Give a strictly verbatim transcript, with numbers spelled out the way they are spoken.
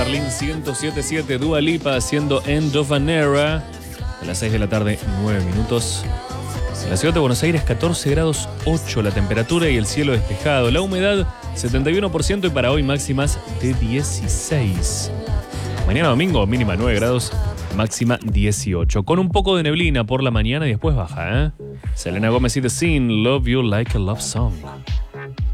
Berlín ciento siete punto siete, Dua Lipa haciendo End of an Era. A las seis de la tarde, nueve minutos. En la ciudad de Buenos Aires, catorce grados ocho la temperatura y el cielo despejado. La humedad, setenta y uno por ciento y para hoy máximas de dieciséis. Mañana domingo, mínima nueve grados, máxima dieciocho. Con un poco de neblina por la mañana y después baja, ¿eh? Selena Gomez y The Scene, Love You Like a Love Song.